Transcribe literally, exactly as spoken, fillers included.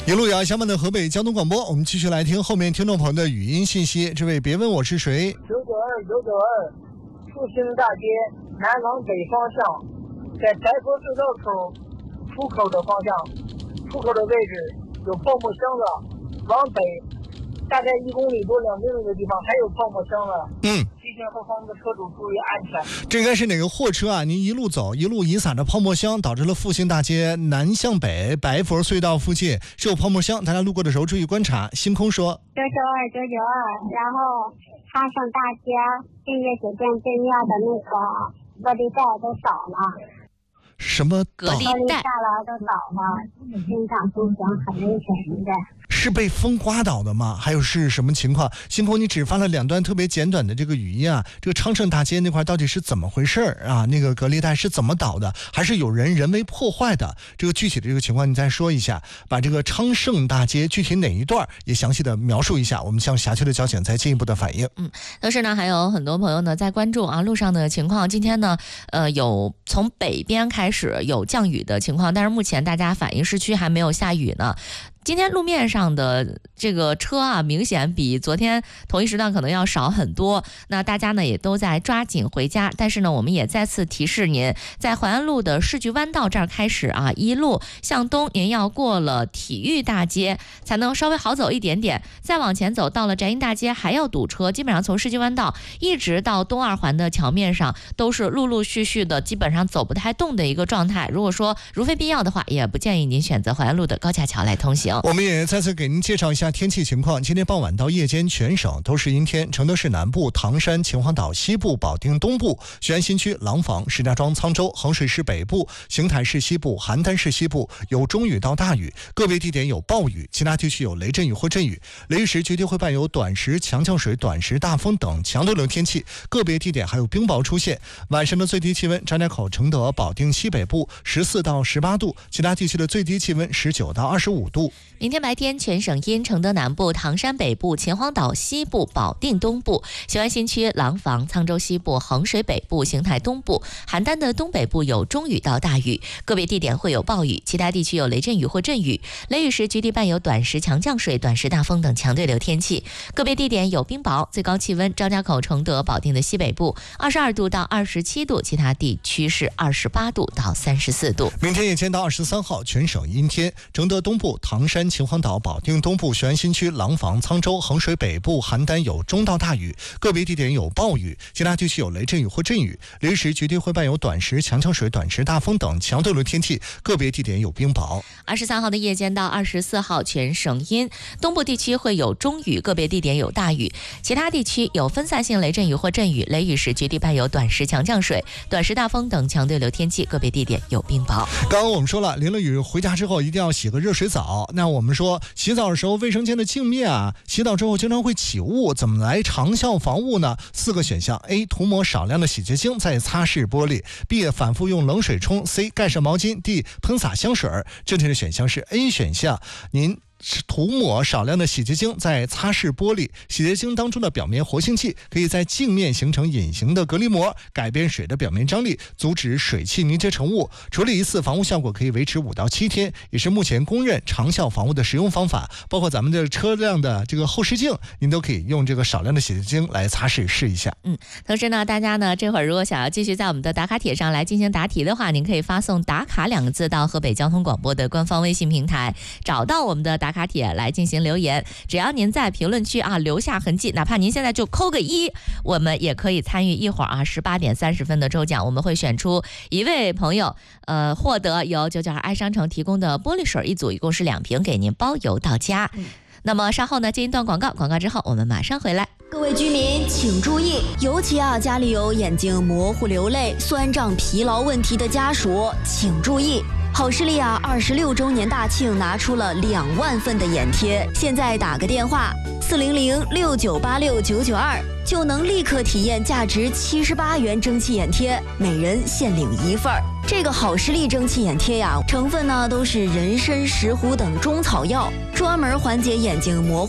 一路遥相伴的河北交通广播，我们继续来听后面听众朋友的语音信息。这位别问我是谁， 九九二九九二，复兴大街南往北方向，在白佛隧道口出口的方向，出口的位置有泡沫箱子，往北大概一公里多两公里的地方还有泡沫箱子。 嗯， 提醒后方的车主注意安全。 这应该是哪个货车啊？您一路走，一路遗撒着泡沫箱，导致了复兴大街南向北白佛隧道附近是有泡沫箱，大家路过的时候注意观察。星空说九九二九九二，然后昌盛大街君悦酒店对面的那个玻璃袋都倒了。 什么隔离带下来都倒了，经常出行很危险。现在是被风刮倒的吗？还有是什么情况？星空，你只发了两段特别简短的这个语音啊，这个昌盛大街那块到底是怎么回事啊？那个隔离带是怎么倒的？还是有人人为破坏的？这个具体的这个情况你再说一下，把这个昌盛大街具体哪一段也详细的描述一下，我们向辖区的交警再进一步的反映。 嗯，同时呢，还有很多朋友呢在关注啊路上的情况。今天呢，呃，有从北边开始有降雨的情况，但是目前大家反映市区还没有下雨呢。今天路面上的这个车啊，明显比昨天同一时段可能要少很多。那大家呢也都在抓紧回家，但是呢，我们也再次提示您，在淮安路的世纪弯道这儿开始啊，一路向东，您要过了体育大街才能稍微好走一点点。再往前走，到了宅阴大街还要堵车，基本上从世纪弯道一直到东二环的桥面上，都是陆陆续续的，基本上走不太动的一个状态。如果说如非必要的话，也不建议您选择淮安路的高架桥来通行。 我们也再次给您介绍一下天气情况。今天傍晚到夜间，全省都是阴天。承德市南部、唐山、秦皇岛西部、保定东部、雄安新区、廊坊、石家庄、沧州、衡水市北部、邢台市西部、邯郸市西部有中雨到大雨，个别地点有暴雨，其他地区有雷阵雨或阵雨。雷雨时绝对会伴有短时强降水、短时大风等强对流天气，个别地点还有冰雹出现。晚上的最低气温，张家口、承德、保定西北部十四到十八度，其他地区的最低气温十九到二十五度。 明天白天全省阴，承德南部、唐山北部、秦皇岛西部、保定东部、雄安新区、廊坊、沧州西部、衡水北部、邢台东部、邯郸的东北部有中雨到大雨，个别地点会有暴雨，其他地区有雷阵雨或阵雨。雷雨时局地伴有短时强降水、短时大风等强对流天气，个别地点有冰雹。最高气温，张家口、承德、保定的西北部二十二度到二十七度，其他地区是二十八度到三十四度。 明天夜间到二十三号，全省阴天，承德东部、唐山、秦皇岛、保定东部、雄安新区、廊坊、沧州、衡水北部、邯郸有中到大雨，个别地点有暴雨，其他地区有雷阵雨或阵雨。雷雨时局地会伴有短时强降水、短时大风等强对流天气，个别地点有冰雹。 二十三号的夜间到二十四号全省阴，东部地区会有中雨，个别地点有大雨，其他地区有分散性雷阵雨或阵雨。雷雨时局地伴有短时强降水、短时大风等强对流天气，个别地点有冰雹。 刚刚我们说了，淋了雨回家之后一定要洗个热水澡。那我们说洗澡的时候卫生间的镜面啊，洗澡之后经常会起雾，怎么来长效防雾呢？四个选项： A. 涂抹少量的洗洁精再擦拭玻璃， B. 反复用冷水冲， C. 盖上毛巾， D. 喷洒香水。正确的选项是 A 选项，您涂抹少量的洗洁精再擦拭玻璃，洗洁精当中的表面活性剂可以在镜面形成隐形的隔离膜，改变水的表面张力，阻止水汽凝结成雾。处理一次防雾效果可以维持五到七天，也是目前公认长效防雾的实用方法。包括咱们的车辆的这个后视镜，您都可以用这个少量的洗洁精来擦拭试一下。 嗯，同时呢，大家呢这会儿如果想要继续在我们的打卡帖上来进行答题的话，您可以发送打卡两个字到河北交通广播的官方微信平台，找到我们的打卡帖来进行留言。只要您在评论区啊留下痕迹，哪怕您现在就扣个一，我们也可以参与一会儿啊十八点三十分的抽奖，我们会选出一位朋友，呃，获得由九九二爱商城提供的玻璃水一组，一共是两瓶，给您包邮到家。嗯，那么稍后呢，进一段广告，广告之后我们马上回来。 各位居民请注意，尤其啊家里有眼睛模糊、流泪、酸胀、疲劳问题的家属，请注意。好视力啊，二十六周年大庆拿出了两万份的眼贴，现在打个电话四零零六九八六九九二，就能立刻体验价值七十八元蒸汽眼贴，每人限领一份儿。这个好视力蒸汽眼贴呀，成分呢都是人参、石斛等中草药，专门缓解眼睛模糊。